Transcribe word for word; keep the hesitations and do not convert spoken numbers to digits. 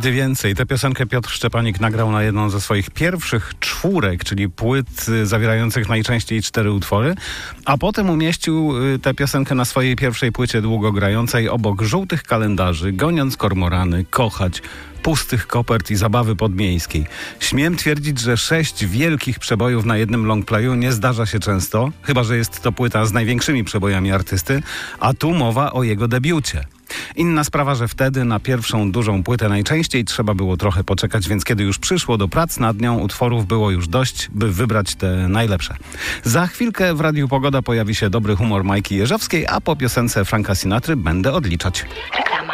Nigdy więcej. Tę piosenkę Piotr Szczepanik nagrał na jedną ze swoich pierwszych czwórek, czyli płyt zawierających najczęściej cztery utwory, a potem umieścił tę piosenkę na swojej pierwszej płycie długogrającej obok żółtych kalendarzy, Goniąc kormorany, Kochać, Pustych kopert i Zabawy podmiejskiej. Śmiem twierdzić, że sześć wielkich przebojów na jednym longplayu nie zdarza się często, chyba że jest to płyta z największymi przebojami artysty, a tu mowa o jego debiucie. Inna sprawa, że wtedy na pierwszą dużą płytę najczęściej trzeba było trochę poczekać, więc kiedy już przyszło do prac nad nią, utworów było już dość, by wybrać te najlepsze. Za chwilkę w Radiu Pogoda pojawi się dobry humor Majki Jeżowskiej, a po piosence Franka Sinatry będę odliczać. Reklama.